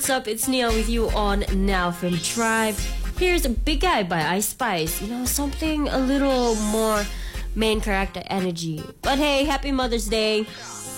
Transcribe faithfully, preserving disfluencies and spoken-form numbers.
what's up? It's Neil with you on Now Film Drive. Here's a Big Guy by Ice Spice. You know, something a little more main character energy. But hey, happy Mother's Day.